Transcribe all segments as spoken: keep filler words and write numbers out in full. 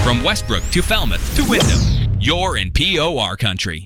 From Westbrook to Falmouth to Wyndham, you're in P O R country.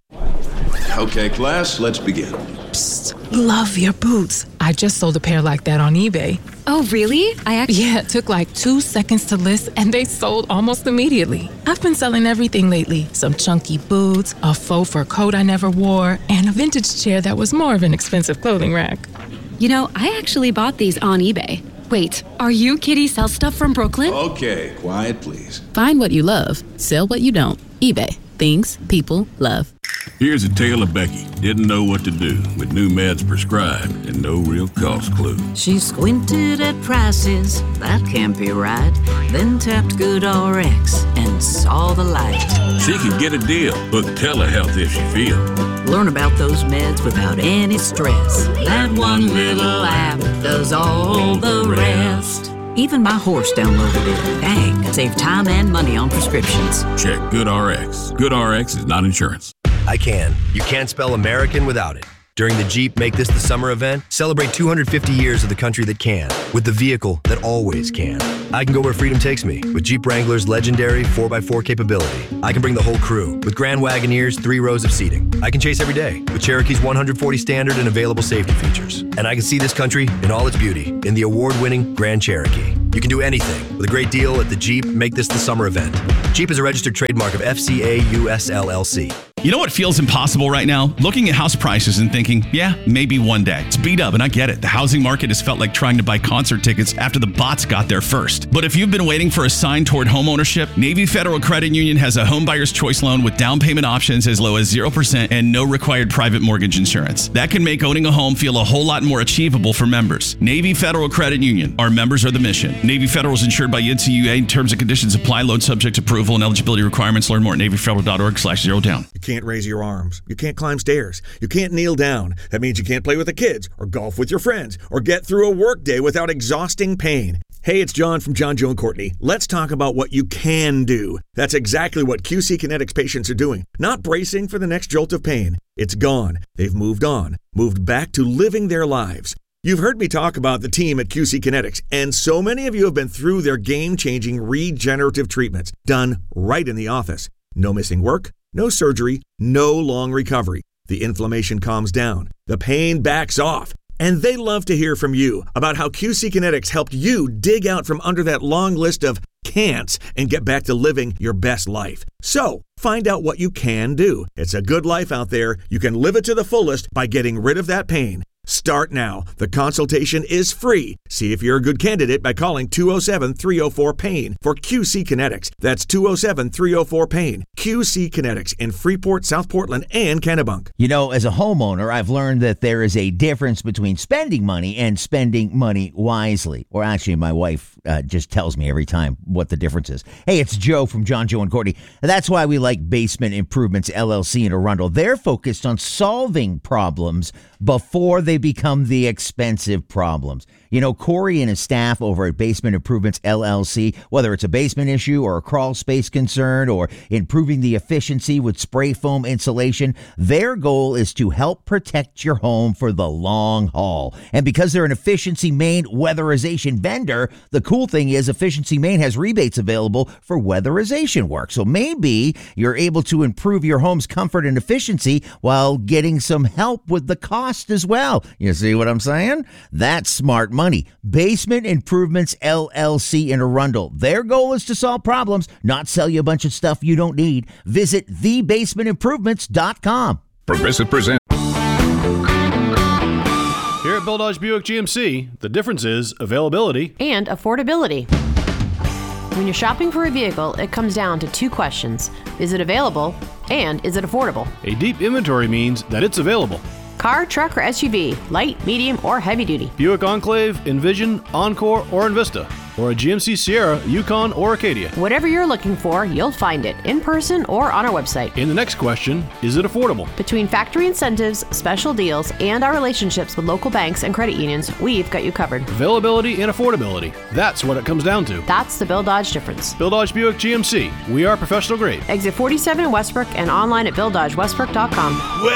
Okay, class, let's begin. Psst, love your boots. I just sold a pair like that on eBay. Oh, really? I actually... Yeah, it took like two seconds to list, and they sold almost immediately. I've been selling everything lately. Some chunky boots, a faux fur coat I never wore, and a vintage chair that was more of an expensive clothing rack. You know, I actually bought these on eBay. Wait, are you Kitty Sell Stuff from Brooklyn? Okay, quiet, please. Find what you love, sell what you don't. eBay. Things people love. Here's a tale of Becky. Didn't know what to do with new meds prescribed and no real cost clue. She squinted at prices, that can't be right. Then tapped GoodRx and saw the light. She could get a deal, book telehealth if she feel. Learn about those meds without any stress. That one little app does all the rest. Even my horse downloaded it. Dang, save time and money on prescriptions. Check GoodRx. GoodRx is not insurance. I can. You can't spell American without it. During the Jeep Make This the Summer event, celebrate two hundred fifty years of the country that can, with the vehicle that always can. I can go where freedom takes me, with Jeep Wrangler's legendary four by four capability. I can bring the whole crew, with Grand Wagoneer's three rows of seating. I can chase every day, with Cherokee's one hundred forty standard and available safety features. And I can see this country in all its beauty, in the award-winning Grand Cherokee. You can do anything with a great deal at the Jeep Make This the Summer event. Jeep is a registered trademark of F C A U S L L C. You know what feels impossible right now? Looking at house prices and thinking, yeah, maybe one day. It's beat up, and I get it. The housing market has felt like trying to buy concert tickets after the bots got there first. But if you've been waiting for a sign toward homeownership, Navy Federal Credit Union has a home buyer's choice loan with down payment options as low as zero percent and no required private mortgage insurance. That can make owning a home feel a whole lot more achievable for members. Navy Federal Credit Union. Our members are the mission. Navy Federal is insured by N C U A. Terms and conditions apply. Loan subject to approval and eligibility requirements. Learn more at navy federal dot org slash zero down. You can't raise your arms. You can't climb stairs. You can't kneel down. That means you can't play with the kids or golf with your friends or get through a workday without exhausting pain. Hey, it's John from John, Joe, and Courtney. Let's talk about what you can do. That's exactly what Q C Kinetics patients are doing. Not bracing for the next jolt of pain. It's gone. They've moved on. Moved back to living their lives. You've heard me talk about the team at Q C Kinetics, and so many of you have been through their game-changing regenerative treatments done right in the office. No missing work, no surgery, no long recovery. The inflammation calms down. The pain backs off. And they love to hear from you about how Q C Kinetics helped you dig out from under that long list of can'ts and get back to living your best life. So, find out what you can do. It's a good life out there. You can live it to the fullest by getting rid of that pain. Start now. The consultation is free. See if you're a good candidate by calling two oh seven, three oh four, PAIN for Q C Kinetics. That's two oh seven, three oh four, PAIN. Q C Kinetics in Freeport, South Portland, and Kennebunk. You know, as a homeowner, I've learned that there is a difference between spending money and spending money wisely. Or actually, my wife uh, just tells me every time what the difference is. Hey, it's Joe from John, Joe, and Courtney. That's why we like Basement Improvements, L L C in Arundel. They're focused on solving problems before they become the expensive problems. You know, Corey and his staff over at Basement Improvements, L L C, whether it's a basement issue or a crawl space concern or improving the efficiency with spray foam insulation, their goal is to help protect your home for the long haul. And because they're an Efficiency Maine weatherization vendor, the cool thing is Efficiency Maine has rebates available for weatherization work. So maybe you're able to improve your home's comfort and efficiency while getting some help with the cost as well. You see what I'm saying? That's smart money. Basement Improvements, L L C in Arundel. Their goal is to solve problems, not sell you a bunch of stuff you don't need. Visit the basement improvements dot com. Progressive present. Here at Bill Dodge Buick G M C, the difference is availability and affordability. When you're shopping for a vehicle, it comes down to two questions. Is it available? And is it affordable? A deep inventory means that it's available. Car, truck, or S U V, light, medium, or heavy duty. Buick Enclave, Envision, Encore, or Envista. Or a G M C Sierra, Yukon, or Acadia. Whatever you're looking for, you'll find it in person or on our website. And the next question, is it affordable? Between factory incentives, special deals, and our relationships with local banks and credit unions, we've got you covered. Availability and affordability. That's what it comes down to. That's the Bill Dodge difference. Bill Dodge Buick G M C. We are professional grade. Exit forty-seven in Westbrook and online at bill dodge westbrook dot com.